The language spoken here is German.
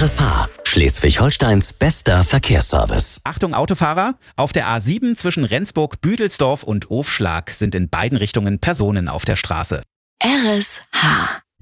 RSH, Schleswig-Holsteins bester Verkehrsservice. Achtung Autofahrer, auf der A7 zwischen Rendsburg, Büdelsdorf und Ofschlag sind in beiden Richtungen Personen auf der Straße. RSH